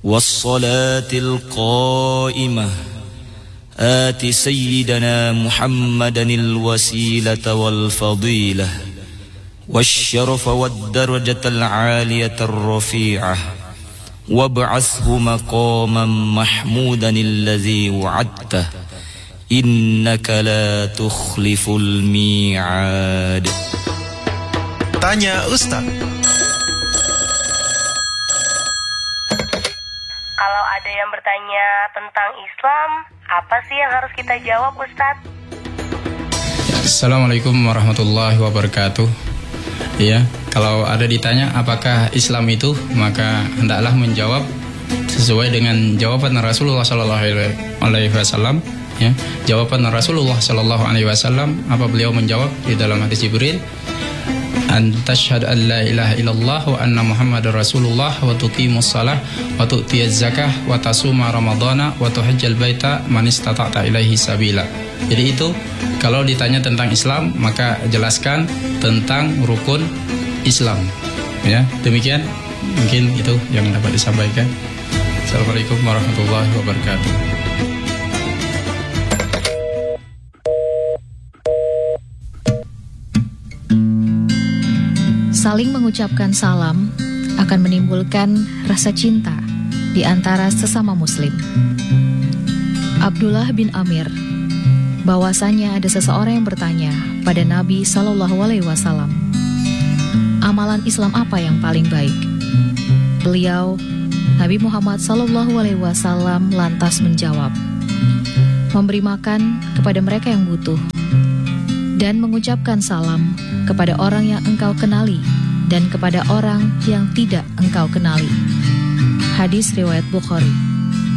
والصلاة القائمة آت سيدنا محمدا الوسيلة والفضيلة والشرف والدرجة العالية الرفيعة وابعثه مقاما محمودا الذي وعدته إنك لا تخلف الميعاد. Tanya Ustaz. Kalau ada yang bertanya tentang Islam, apa sih yang harus kita jawab, Ustaz? Assalamualaikum warahmatullahi wabarakatuh. Ya, kalau ada ditanya apakah Islam itu, maka hendaklah menjawab sesuai dengan jawaban Rasulullah sallallahu alaihi wasallam. Ya, jawaban Rasulullah sallallahu alaihi wasallam apa beliau menjawab di dalam hadis Jibril, an tashhadu an la ilaha illallah wa anna muhammadar rasulullah wa tuqimus shalah wa tu'tiyaz zakah wa tasuma ramadhana wa tuhajjal baita man istata'ta ilaihi sabila. Jadi itu kalau ditanya tentang Islam, maka jelaskan tentang rukun Islam. Ya, demikian mungkin itu yang dapat disampaikan. Assalamualaikum warahmatullahi wabarakatuh. Saling mengucapkan salam akan menimbulkan rasa cinta di antara sesama muslim. Abdullah bin Amir, bahwasanya ada seseorang yang bertanya pada Nabi SAW, amalan Islam apa yang paling baik? Beliau, Nabi Muhammad SAW lantas menjawab, memberi makan kepada mereka yang butuh, dan mengucapkan salam kepada orang yang engkau kenali dan kepada orang yang tidak engkau kenali. Hadis riwayat Bukhari.